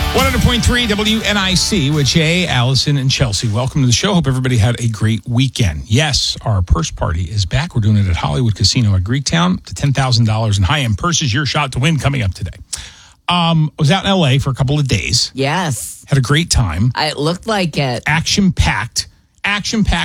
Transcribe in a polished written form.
100.3 WNIC with Jay, Allison, and Chelsea. Welcome to the show. Hope everybody had a great weekend. Yes, our purse party is back. We're doing it at Hollywood Casino at Greektown to $10,000 in high-end purses. Your shot to win coming up today. I was out in L.A. for a couple of days. Yes. Had a great time. It looked like it. Action-packed